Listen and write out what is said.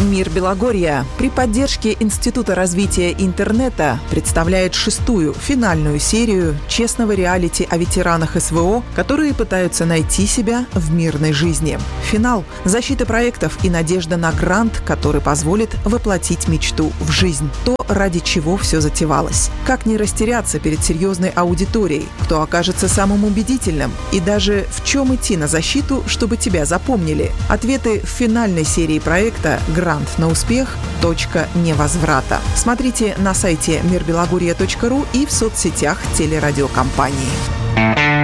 Мир Белогорья при поддержке Института развития интернета представляет 6-ю финальную серию честного реалити о ветеранах СВО, которые пытаются найти себя в мирной жизни. Финал – защита проектов и надежда на грант, который позволит воплотить мечту в жизнь. То, ради чего все затевалось. Как не растеряться перед серьезной аудиторией, кто окажется самым убедительным и даже в чем идти на защиту, чтобы тебя запомнили. Ответы в финальной серии проекта «Грант на успех. Точка невозврата». Смотрите на сайте mirbelogorья.ру и в соцсетях телерадиокомпании.